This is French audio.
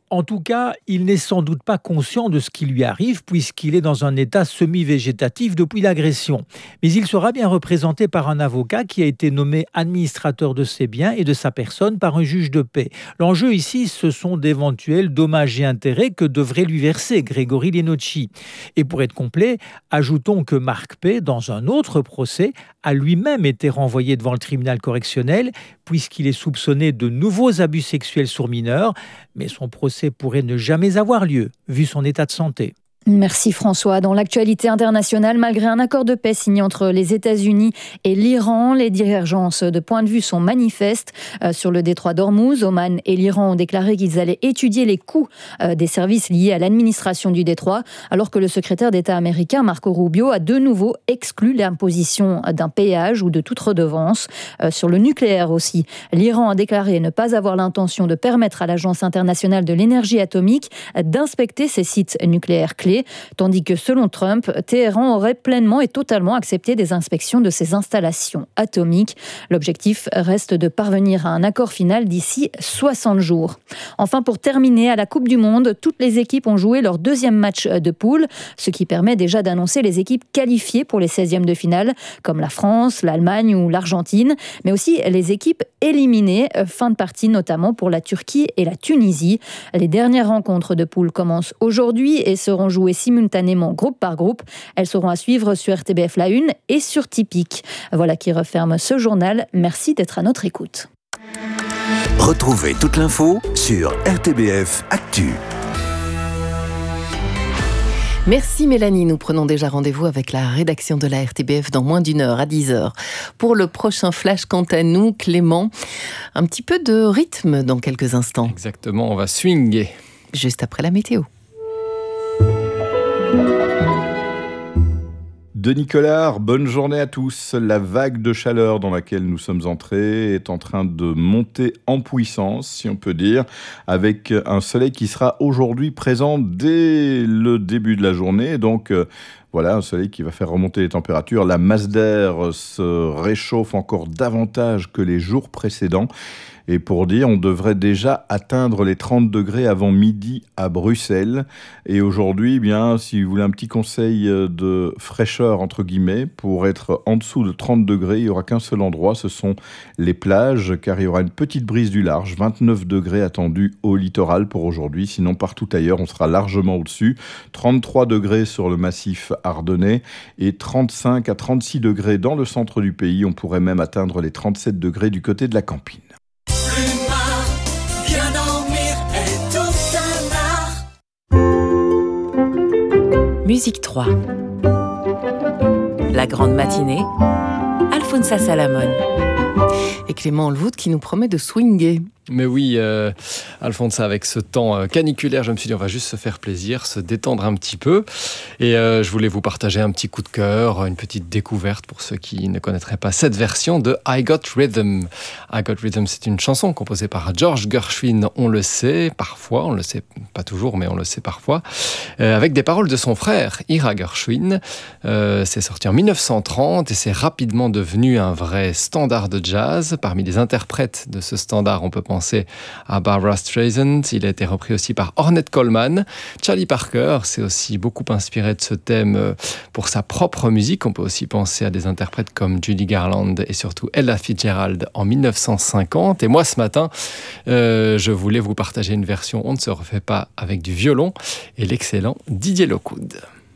En tout cas, il n'est sans doute pas conscient de ce qui lui arrive puisqu'il est dans un état semi-végétatif depuis l'agression. Mais il sera bien représenté par un avocat qui a été nommé administrateur de ses biens et de sa personne par un juge de paix. L'enjeu ici, ce sont d'éventuels dommages et intérêts que devrait lui verser Grégory Lienocci. Et pour être complet, ajoutons que Marc P, dans un autre procès, a lui-même été renvoyé devant le tribunal correctionnel puisqu'il est soupçonné de nouveaux abus sexuels sur mineurs, mais son procès pourrait ne jamais avoir lieu, vu son état de santé. Merci François. Dans l'actualité internationale, malgré un accord de paix signé entre les États-Unis et l'Iran, les divergences de point de vue sont manifestes. Sur le détroit d'Ormuz, Oman et l'Iran ont déclaré qu'ils allaient étudier les coûts des services liés à l'administration du détroit, alors que le secrétaire d'État américain Marco Rubio a de nouveau exclu l'imposition d'un péage ou de toute redevance. Sur le nucléaire aussi, l'Iran a déclaré ne pas avoir l'intention de permettre à l'Agence internationale de l'énergie atomique d'inspecter ses sites nucléaires clés. Tandis que selon Trump, Téhéran aurait pleinement et totalement accepté des inspections de ses installations atomiques. L'objectif reste de parvenir à un accord final d'ici 60 jours. Enfin, pour terminer, à la Coupe du Monde, toutes les équipes ont joué leur deuxième match de poule, ce qui permet déjà d'annoncer les équipes qualifiées pour les 16e de finale, comme la France, l'Allemagne ou l'Argentine, mais aussi les équipes éliminées, fin de partie notamment pour la Turquie et la Tunisie. Les dernières rencontres de poule commencent aujourd'hui et seront jouées simultanément groupe par groupe. Elles seront à suivre sur RTBF La Une et sur Tipeee. Voilà qui referme ce journal. Merci d'être à notre écoute. Retrouvez toute l'info sur RTBF Actu. Merci Mélanie, nous prenons déjà rendez-vous avec la rédaction de la RTBF dans moins d'une heure, à 10h. Pour le prochain flash, quant à nous, Clément, un petit peu de rythme dans quelques instants. Exactement, on va swinguer. Juste après la météo. Denis Collard, bonne journée à tous. La vague de chaleur dans laquelle nous sommes entrés est en train de monter en puissance, si on peut dire, avec un soleil qui sera aujourd'hui présent dès le début de la journée. Donc voilà, un soleil qui va faire remonter les températures. La masse d'air se réchauffe encore davantage que les jours précédents. Et pour dire, on devrait déjà atteindre les 30 degrés avant midi à Bruxelles. Et aujourd'hui, eh bien, si vous voulez un petit conseil de fraîcheur, entre guillemets, pour être en dessous de 30 degrés, il n'y aura qu'un seul endroit, ce sont les plages, car il y aura une petite brise du large, 29 degrés attendus au littoral pour aujourd'hui. Sinon, partout ailleurs, on sera largement au-dessus. 33 degrés sur le massif ardennais et 35 à 36 degrés dans le centre du pays. On pourrait même atteindre les 37 degrés du côté de la Campine. Musique 3. La grande matinée, Alfonsa Salamone. Et Clément Olvoud qui nous promet de swinguer. Mais oui, Alfonsa, avec ce temps caniculaire, je me suis dit on va juste se faire plaisir, se détendre un petit peu. Et je voulais vous partager un petit coup de cœur, une petite découverte pour ceux qui ne connaîtraient pas cette version de I Got Rhythm. I Got Rhythm, c'est une chanson composée par George Gershwin, on le sait parfois, on le sait pas toujours, mais on le sait parfois, avec des paroles de son frère, Ira Gershwin. C'est sorti en 1930 et c'est rapidement devenu un vrai standard de jazz. Parmi les interprètes de ce standard, on peut penser à Barbra Streisand. Il a été repris aussi par Ornette Coleman. Charlie Parker s'est aussi beaucoup inspiré de ce thème pour sa propre musique. On peut aussi penser à des interprètes comme Judy Garland et surtout Ella Fitzgerald en 1950. Et moi, ce matin, je voulais vous partager une version On ne se refait pas avec du violon et l'excellent Didier Lockwood.